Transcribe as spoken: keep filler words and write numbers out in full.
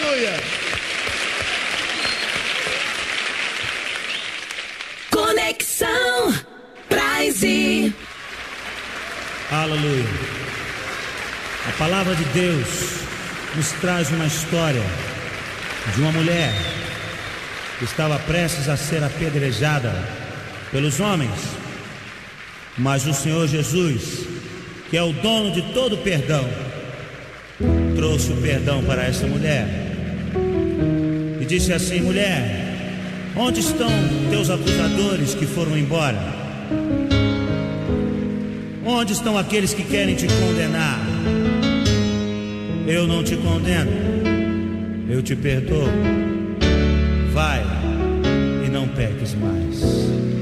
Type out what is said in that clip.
Aleluia. Conexão Praise. Aleluia. A palavra de Deus nos traz uma história de uma mulher que estava prestes a ser apedrejada pelos homens, mas o Senhor Jesus, que é o dono de todo o perdão, trouxe o perdão para essa mulher e disse assim: mulher, onde estão teus acusadores que foram embora? Onde estão aqueles que querem te condenar? Eu não te condeno, eu te perdoo. Vai e não peques mais.